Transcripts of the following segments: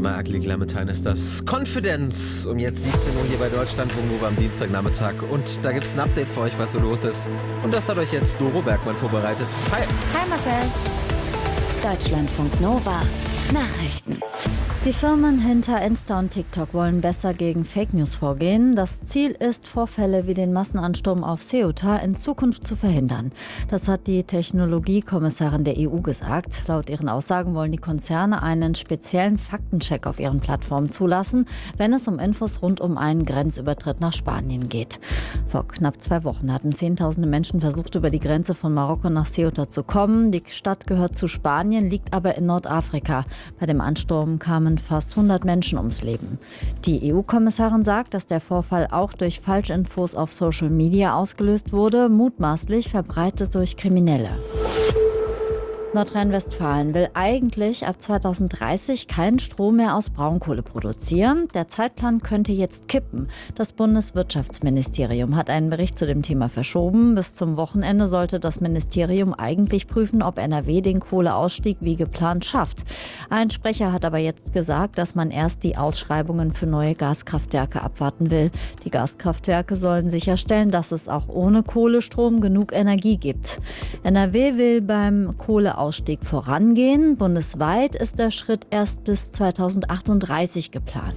Marc Liglametan ist das. Confidence um jetzt 17 Uhr hier bei Deutschlandfunk Nova am Dienstagnachmittag. Und da gibt es ein Update für euch, was so los ist. Und das hat euch jetzt Doro Bergmann vorbereitet. Hi. Hi Marcel. Deutschlandfunk Nova Nachrichten. Die Firmen hinter Insta und TikTok wollen besser gegen Fake News vorgehen. Das Ziel ist, Vorfälle wie den Massenansturm auf Ceuta in Zukunft zu verhindern. Das hat die Technologiekommissarin der EU gesagt. Laut ihren Aussagen wollen die Konzerne einen speziellen Faktencheck auf ihren Plattformen zulassen, wenn es um Infos rund um einen Grenzübertritt nach Spanien geht. Vor knapp 2 Wochen hatten Zehntausende Menschen versucht, über die Grenze von Marokko nach Ceuta zu kommen. Die Stadt gehört zu Spanien, liegt aber in Nordafrika. Bei dem Ansturm kamen fast 100 Menschen ums Leben. Die EU-Kommissarin sagt, dass der Vorfall auch durch Falschinfos auf Social Media ausgelöst wurde, mutmaßlich verbreitet durch Kriminelle. Nordrhein-Westfalen will eigentlich ab 2030 keinen Strom mehr aus Braunkohle produzieren. Der Zeitplan könnte jetzt kippen. Das Bundeswirtschaftsministerium hat einen Bericht zu dem Thema verschoben. Bis zum Wochenende sollte das Ministerium eigentlich prüfen, ob NRW den Kohleausstieg wie geplant schafft. Ein Sprecher hat aber jetzt gesagt, dass man erst die Ausschreibungen für neue Gaskraftwerke abwarten will. Die Gaskraftwerke sollen sicherstellen, dass es auch ohne Kohlestrom genug Energie gibt. NRW will beim Kohleausstieg vorangehen. Bundesweit ist der Schritt erst bis 2038 geplant.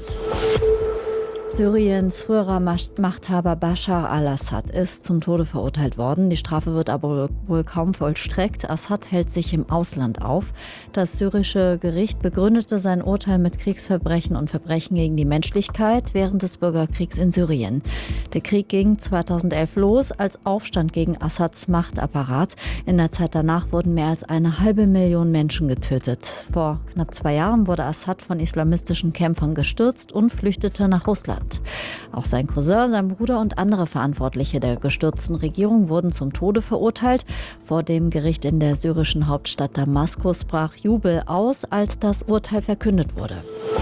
Syriens früherer Machthaber Bashar al-Assad ist zum Tode verurteilt worden. Die Strafe wird aber wohl kaum vollstreckt. Assad hält sich im Ausland auf. Das syrische Gericht begründete sein Urteil mit Kriegsverbrechen und Verbrechen gegen die Menschlichkeit während des Bürgerkriegs in Syrien. Der Krieg ging 2011 los als Aufstand gegen Assads Machtapparat. In der Zeit danach wurden mehr als 500.000 Menschen getötet. Vor knapp 2 Jahren wurde Assad von islamistischen Kämpfern gestürzt und flüchtete nach Russland. Auch sein Cousin, sein Bruder und andere Verantwortliche der gestürzten Regierung wurden zum Tode verurteilt. Vor dem Gericht in der syrischen Hauptstadt Damaskus brach Jubel aus, als das Urteil verkündet wurde.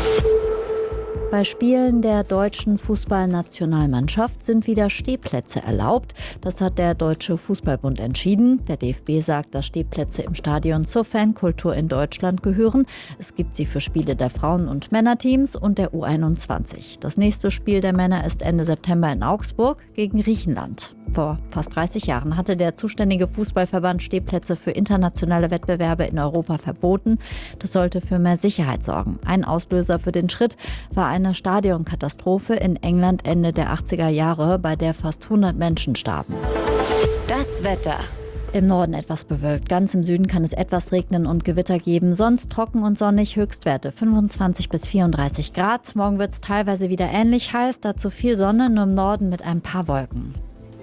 Bei Spielen der deutschen Fußballnationalmannschaft sind wieder Stehplätze erlaubt. Das hat der Deutsche Fußballbund entschieden. Der DFB sagt, dass Stehplätze im Stadion zur Fankultur in Deutschland gehören. Es gibt sie für Spiele der Frauen- und Männerteams und der U21. Das nächste Spiel der Männer ist Ende September in Augsburg gegen Griechenland. Vor fast 30 Jahren hatte der zuständige Fußballverband Stehplätze für internationale Wettbewerbe in Europa verboten. Das sollte für mehr Sicherheit sorgen. Ein Auslöser für den Schritt war eine Stadionkatastrophe in England Ende der 80er Jahre, bei der fast 100 Menschen starben. Das Wetter. Im Norden etwas bewölkt. Ganz im Süden kann es etwas regnen und Gewitter geben. Sonst trocken und sonnig, Höchstwerte 25 bis 34 Grad. Morgen wird es teilweise wieder ähnlich heiß. Dazu viel Sonne, nur im Norden mit ein paar Wolken.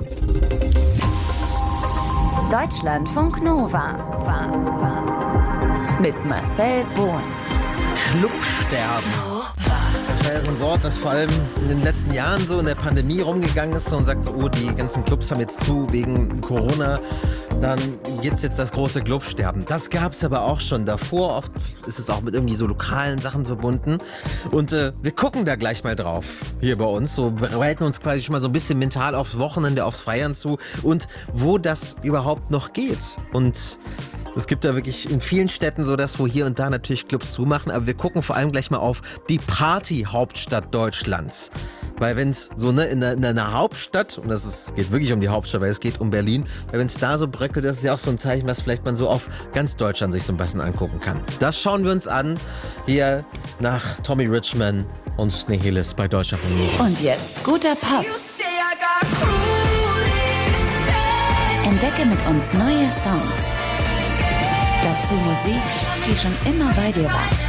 Deutschlandfunk Nova mit Marcel Bohn. Clubsterben. Das war ja so ein Wort, das vor allem in den letzten Jahren so in der Pandemie rumgegangen ist und sagt so, oh, die ganzen Clubs haben jetzt zu wegen Corona. Dann gibt es jetzt das große Clubsterben. Das gab es aber auch schon davor. Oft ist es auch mit irgendwie so lokalen Sachen verbunden. Und wir gucken da gleich mal drauf hier bei uns. So bereiten uns quasi schon mal so ein bisschen mental aufs Wochenende, aufs Feiern zu und wo das überhaupt noch geht. Und es gibt da wirklich in vielen Städten so das, wo hier und da natürlich Clubs zumachen, aber wir gucken vor allem gleich mal auf die Party-Hauptstadt Deutschlands. Weil wenn es so in einer Hauptstadt, und geht wirklich um die Hauptstadt, weil es geht um Berlin, weil wenn es da so bröckelt, das ist ja auch so ein Zeichen, was vielleicht man so auf ganz Deutschland sich so ein bisschen angucken kann. Das schauen wir uns an, hier nach Tommy Richman und Snehilis bei Deutschlandfunk Nova. Und jetzt guter Pop. Entdecke mit uns neue Songs. Dazu Musik, die schon immer bei dir war.